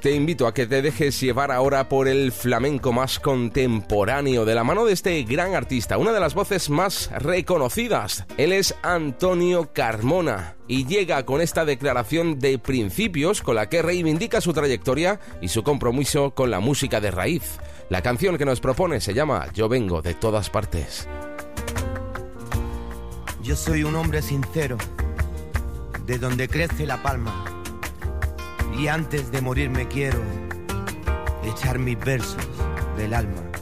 Te invito a que te dejes llevar ahora por el flamenco más contemporáneo de la mano de este gran artista, una de las voces más reconocidas. Él es Antonio Carmona y llega con esta declaración de principios con la que reivindica su trayectoria y su compromiso con la música de raíz. La canción que nos propone se llama Yo vengo de todas partes. Yo soy un hombre sincero, de donde crece la palma. Y antes de morir me quiero echar mis versos del alma.